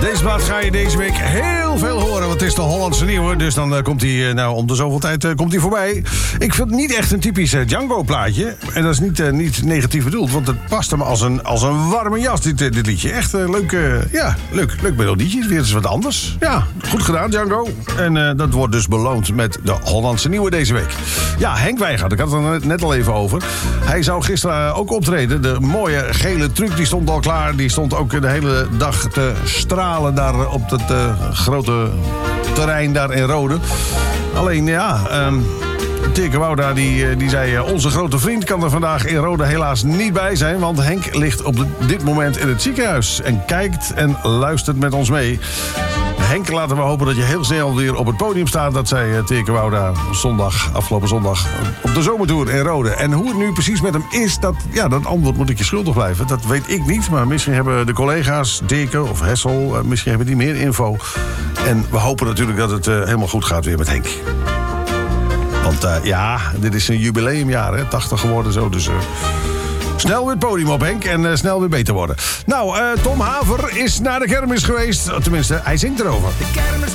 Deze plaat ga je deze week heel veel horen, want het is de Hollandse nieuwe. Dus dan komt hij, om de zoveel tijd komt hij voorbij. Ik vind het niet echt een typisch Django-plaatje. En dat is niet negatief bedoeld, want het past hem als een warme jas, dit liedje. Echt leuk melodietje, weer eens wat anders. Ja, goed gedaan, Django. En dat wordt dus beloond met de Hollandse nieuwe deze week. Ja, Henk Wijngaard, ik had het er net al even over. Hij zou gisteren ook optreden. De mooie gele truc, die stond al klaar. Die stond ook de hele dag te stralen daar op het grote terrein daar in Rode. Alleen, ja... Teke Wouda die zei... onze grote vriend kan er vandaag in Rode helaas niet bij zijn... want Henk ligt op dit moment in het ziekenhuis... en kijkt en luistert met ons mee. Henk, laten we hopen dat je heel snel weer op het podium staat. Dat zei Teke Wouda afgelopen zondag op de zomertour in Rode. En hoe het nu precies met hem is, dat antwoord moet ik je schuldig blijven. Dat weet ik niet, maar misschien hebben de collega's, Teke of Hessel... misschien hebben die meer info. En we hopen natuurlijk dat het helemaal goed gaat weer met Henk. Want dit is een jubileumjaar, hè? 80 geworden zo, dus... snel weer het podium op, Henk, en snel weer beter worden. Nou, Tom Haver is naar de kermis geweest. Tenminste, hij zingt erover. De kermis